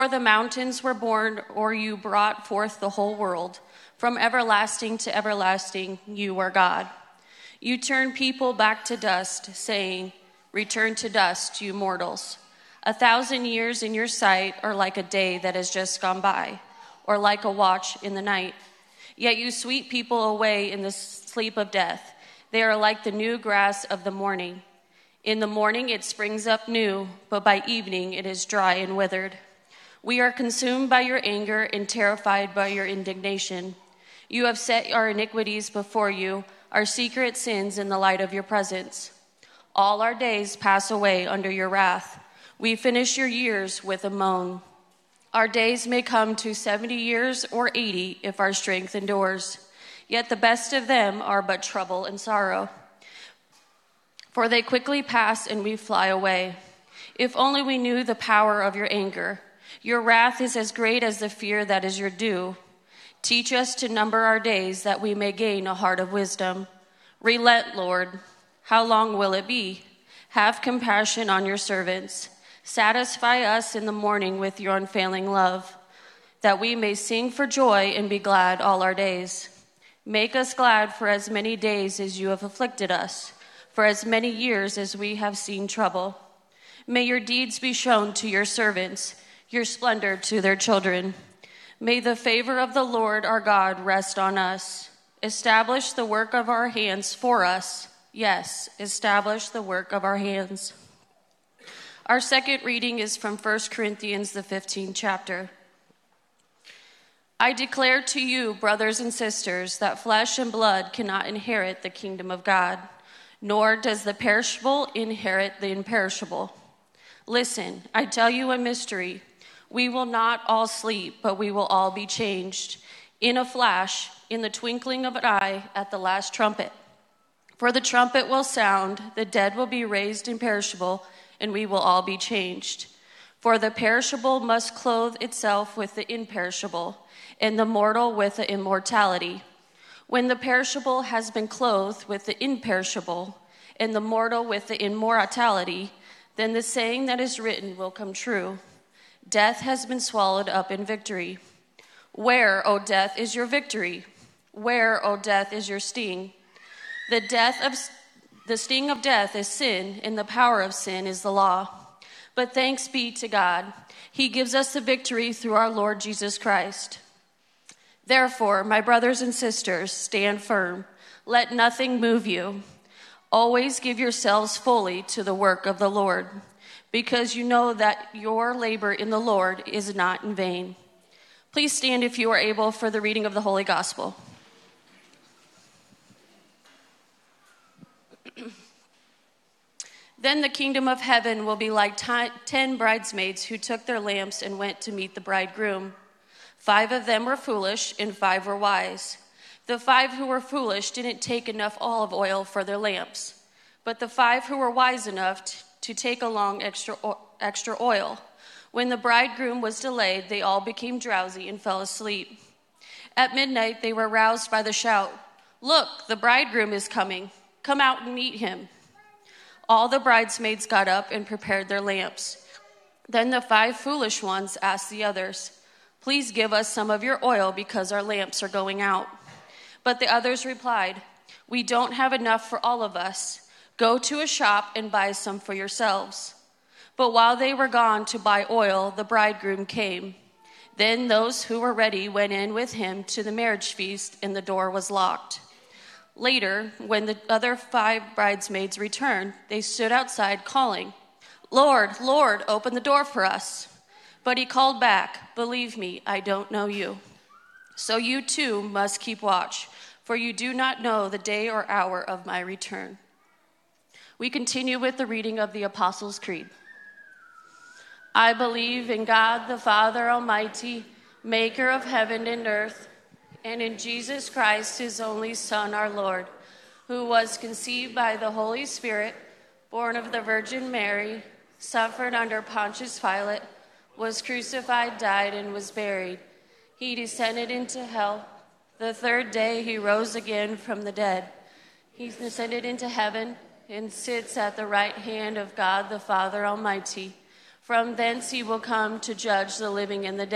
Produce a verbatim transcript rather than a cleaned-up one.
the mountains were born, or you brought forth the whole world. From everlasting to everlasting, you are God. You turn people back to dust, saying, return to dust, you mortals. A thousand years in your sight are like a day that has just gone by, or like a watch in the night. Yet you sweep people away in the sleep of death. They are like the new grass of the morning. In the morning it springs up new, but by evening it is dry and withered. We are consumed by your anger and terrified by your indignation. You have set our iniquities before you, our secret sins in the light of your presence. All our days pass away under your wrath. We finish your years with a moan. Our days may come to seventy years or eighty if our strength endures. Yet the best of them are but trouble and sorrow. For they quickly pass and we fly away. If only we knew the power of your anger. Your wrath is as great as the fear that is your due. Teach us to number our days that we may gain a heart of wisdom. Relent, Lord. How long will it be? Have compassion on your servants. Satisfy us in the morning with your unfailing love, that we may sing for joy and be glad all our days. Make us glad for as many days as you have afflicted us, for as many years as we have seen trouble. May your deeds be shown to your servants, your splendor to their children. May the favor of the Lord our God rest on us. Establish the work of our hands for us. Yes, establish the work of our hands. Our second reading is from First Corinthians, the fifteenth chapter. I declare to you, brothers and sisters, that flesh and blood cannot inherit the kingdom of God, nor does the perishable inherit the imperishable. Listen, I tell you a mystery. We will not all sleep, but we will all be changed. In a flash, in the twinkling of an eye, at the last trumpet. For the trumpet will sound, the dead will be raised imperishable, and we will all be changed. For the perishable must clothe itself with the imperishable, and the mortal with the immortality. When the perishable has been clothed with the imperishable, and the mortal with the immortality, then the saying that is written will come true. Death has been swallowed up in victory. Where, O death, is your victory? Where, O death, is your sting? The death of the sting of death is sin, and the power of sin is the law. But thanks be to God, he gives us the victory through our Lord Jesus Christ. Therefore, my brothers and sisters, stand firm. Let nothing move you. Always give yourselves fully to the work of the Lord, because you know that your labor in the Lord is not in vain. Please stand if you are able for the reading of the Holy Gospel. Then the kingdom of heaven will be like ten bridesmaids who took their lamps and went to meet the bridegroom. Five of them were foolish and five were wise. The five who were foolish didn't take enough olive oil for their lamps, but the five who were wise enough t- to take along extra, o- extra oil. When the bridegroom was delayed, they all became drowsy and fell asleep. At midnight, they were roused by the shout, "Look, the bridegroom is coming. Come out and meet him." All the bridesmaids got up and prepared their lamps. Then the five foolish ones asked the others, "Please give us some of your oil because our lamps are going out." But the others replied, "We don't have enough for all of us. Go to a shop and buy some for yourselves." But while they were gone to buy oil, the bridegroom came. Then those who were ready went in with him to the marriage feast, and the door was locked. Later, when the other five bridesmaids returned, they stood outside calling, "Lord, Lord, open the door for us." But he called back, "Believe me, I don't know you." So you too must keep watch, for you do not know the day or hour of my return. We continue with the reading of the Apostles' Creed. I believe in God the Father Almighty, maker of heaven and earth, and in Jesus Christ, his only Son, our Lord, who was conceived by the Holy Spirit, born of the Virgin Mary, suffered under Pontius Pilate, was crucified, died, and was buried. He descended into hell. The third day he rose again from the dead. He ascended into heaven and sits at the right hand of God the Father Almighty. From thence he will come to judge the living and the dead.